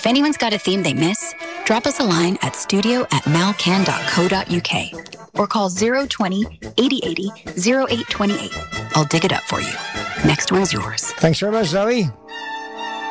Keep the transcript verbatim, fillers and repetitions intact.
anyone's got a theme they miss, drop us a line at studio at malcan dot co dot uk or call zero twenty, eighty eighty, zero eight twenty-eight. I'll dig it up for you. Next one's yours. Thanks very much, Zoe.